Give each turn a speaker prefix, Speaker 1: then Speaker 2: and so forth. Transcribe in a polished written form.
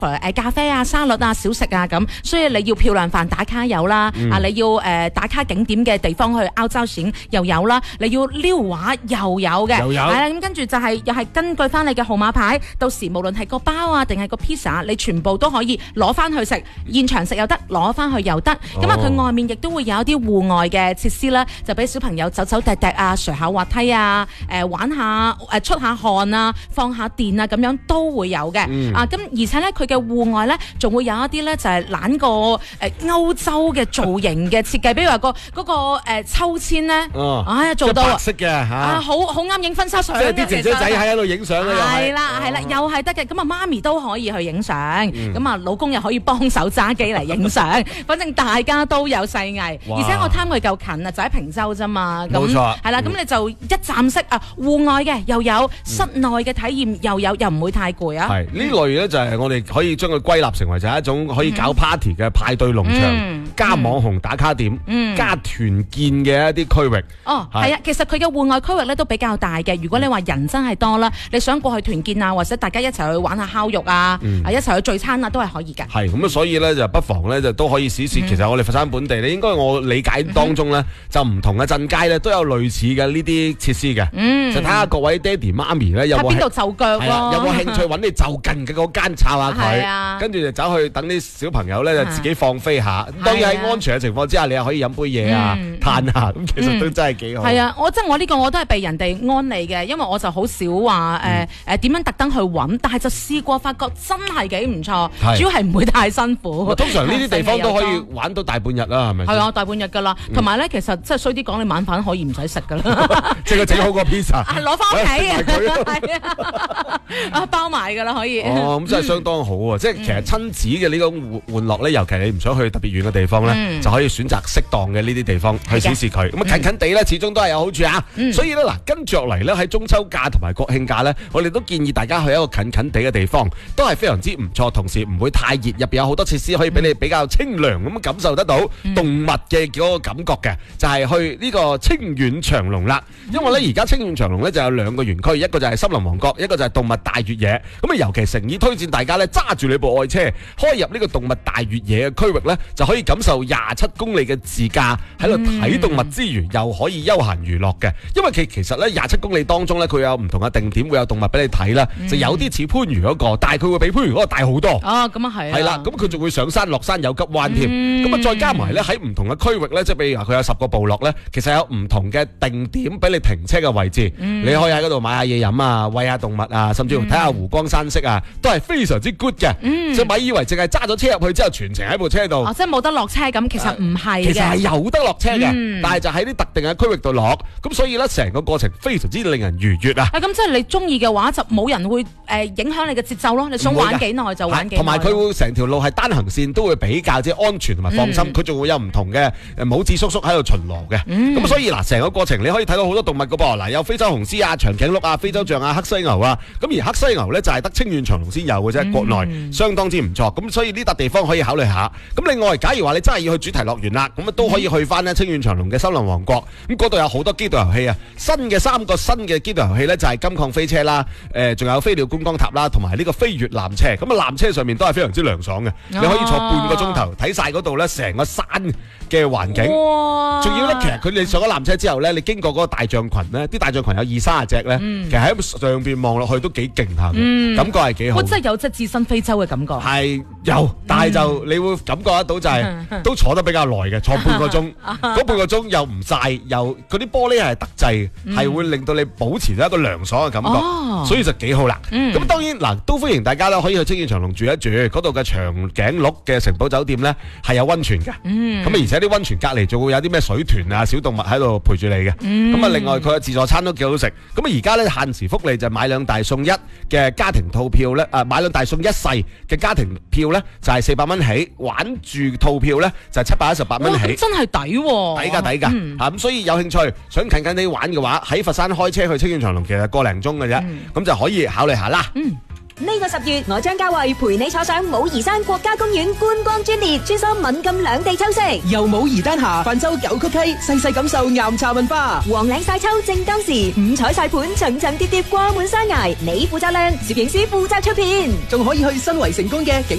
Speaker 1: 咖啡啊、沙律啊、小食啊咁，所以你要漂亮飯打卡有啦，你要打卡景點嘅地方去歐洲選又有啦，你要撩畫又有嘅，係啦，咁跟住就係又係根據翻你嘅號碼牌，到時無論係個包啊定係個 pizza， 你全部都可以攞翻去食，現場食又得，攞翻去又得。咁啊，佢外面亦都會有一啲戶外嘅設施啦，就俾小朋友走走趯趯啊、瀡下滑梯啊、玩下出下汗啊、放下電啊，咁樣都會有嘅。咁而且咧，佢嘅戶外咧仲會有一啲咧就係攬個歐洲嘅造型嘅設計，比如話嗰個秋千咧，做到
Speaker 2: 白色嘅嚇，
Speaker 1: 好啱影婚紗相嘅。
Speaker 2: 即係啲姐姐仔喺度影相咧，
Speaker 1: 係啦，又係得嘅。咁啊，媽咪都可以去影相，咁啊，老公又可以幫手揸機嚟影相，反正大家都有細藝。而且我貪佢夠近啊，就喺坪洲啫嘛。
Speaker 2: 冇錯，
Speaker 1: 係啦，咁你就一站式啊，戶外嘅又有，室內嘅體驗又有，又唔會太攰啊。
Speaker 2: 係呢類咧就係我哋可以將佢歸納成為就係一種可以搞 party 嘅派對農場，加網紅打卡點，加團建嘅一啲區域。
Speaker 1: 係啊，其實佢嘅戶外區域咧都比較大嘅。如果你話人真係多啦，你想過去團建啊，或者大家一齊去玩下烤肉啊，一齊去聚餐啊，都係可以嘅。
Speaker 2: 係咁啊，所以咧就不妨咧就都可以試試。其實我哋佛山本地咧，應該我理解當中咧，就唔同嘅鎮街咧都有類似嘅呢啲設施嘅。就睇下各位爹哋媽咪咧有冇
Speaker 1: 喺邊度就腳咯，
Speaker 2: 有冇興趣揾你就近嘅嗰間抄下佢，跟住就走去等啲小朋友咧就自己放飛下。當然喺安全嘅情況之下，你又可以飲杯嘢啊，嘆下，咁其實都真係幾好。
Speaker 1: 係啊，我呢個我都係被人哋安利嘅，因為我就好少話點樣特登去揾，但係就試過發覺真係幾唔錯，主要係唔會太辛苦。
Speaker 2: 通常呢啲地方都可以玩到大半日啦，係咪？
Speaker 1: 係啊，大半日㗎啦。同埋咧，其實即係衰啲講，你晚飯可以唔使食㗎啦。
Speaker 2: 即係佢整好個 pizza，
Speaker 1: 攞翻屋企啊，包埋㗎啦，可以。
Speaker 2: 咁真係相當好喎！即係其實親子嘅呢個玩樂咧，尤其你唔想去特別遠嘅地方咧，就可以選擇適當嘅呢啲地方去試試佢。咁近近地咧，始終都係有好處啊。所以咧嗱，跟住落嚟咧喺中秋假同埋國慶假咧，我哋都建議大家去一個近近地嘅地方，都係非常之唔錯，同時唔會太熱，入邊有好多設施可以俾你比較清涼咁感受得到動物嘅嗰個感覺嘅，就係去呢個清遠長隆啦。因為咧而家清遠長隆咧就有兩個園區，一個就係森林王國，一個就係動物大越野。咁啊，尤其誠意推薦大家咧揸住你部愛車開入呢個動物大越野嘅區域咧，就可以感受27公里嘅自駕喺度睇動物之餘，又可以休閒娛樂嘅。因為其實咧27公里當中咧，佢有唔同嘅定點會有動物俾你睇啦，就有啲似番禺嗰個，但係佢會比番禺嗰個大好多。
Speaker 1: 咁啊係。
Speaker 2: 係啦，咁佢仲會上山落山有急彎添。咁啊再加埋咧喺唔同嘅區域咧，即係譬如話佢有10個部落咧，其實有唔同嘅定點俾你停車嘅位置，你可以喺嗰度買下嘢飲啊，餵下動物啊，甚至乎睇下湖光山色啊，都係非常之 good 嘅。所以咪以為淨係揸咗車入去之後全程喺部車度，
Speaker 1: 即係冇得落車咁，其實唔係嘅。
Speaker 2: 其實係有得落車嘅，但係就喺啲特定嘅區域度落，咁所以咧成個過程非常之令人愉悅啊！
Speaker 1: 咁即係你中意嘅話，就冇人會影響你嘅節奏咯。你想玩幾耐就玩幾耐。
Speaker 2: 同埋佢會成條路係單行線，都會比較之安全同埋放心。佢仲會有唔同嘅帽子叔叔喺度巡邏嘅。咁所以嗱，成個過程你可以睇到好多動物噶噃。嗱，有非洲雄獅啊、長頸鹿啊、非洲象啊、黑犀牛啊。咁而黑犀牛咧就係得清遠長隆先有嘅啫，國內相當之唔錯。咁所以呢笪地方可以考慮下。咁另外，假如話你真係要去主題樂園啦，咁啊都可以去翻咧清遠長隆嘅森林王國。咁嗰度有好多機動遊戲啊，新嘅3個新嘅機動遊戲咧就係金礦飛車啦，仲有飛鳥觀光塔啦，同埋呢個飛越纜車。咁啊纜車上面都係非常之涼爽嘅，你可以坐半個鐘頭睇晒嗰度咧成個山嘅環境。仲要咧，其實佢哋上咗纜車之後咧，你經過嗰個大象群咧，啲大象群有20-30隻咧，其實喺上邊望落去都幾勁下嘅，感覺係幾好。
Speaker 1: 我真係有隻置身非洲嘅感覺。
Speaker 2: 係有，但係就你會感覺得到就係都坐得比較耐嘅，坐半個鐘，嗰半個鐘又唔曬，又嗰啲玻璃係特製，係會令到你保持咗一個涼爽嘅感覺，所以就幾好啦。咁當然嗱，都歡迎大家咧可以去清遠長隆住一住，嗰度嘅長頸鹿嘅城堡酒店咧係有溫泉嘅，咁而且啲溫泉隔離仲會有啲咩水豚啊、小動物喺度陪住你嘅，咁啊另外佢嘅自助餐都幾好食。咁啊而家咧限時福利就買2大送1嘅家庭套票咧，買2大送1世嘅家庭票咧就係400蚊起，玩住套票咧就係718蚊起，
Speaker 1: 真係抵喎，
Speaker 2: 抵㗎。咁所以有興趣想近近地玩嘅話，喺佛山開車去清遠長隆其實個零鐘嘅啫，咁就可以考慮下啦。
Speaker 3: 呢個10月，我張家慧陪你坐上武夷山國家公園觀光專列，穿梭閩贛兩地秋色，
Speaker 4: 由武夷丹霞泛舟九曲溪，細細感受岩茶文化。
Speaker 3: 黃嶺晒秋正當時，五彩晒盤層層疊疊掛滿山崖，你負責靚，攝影師負責出片，
Speaker 4: 仲可以去身為成功嘅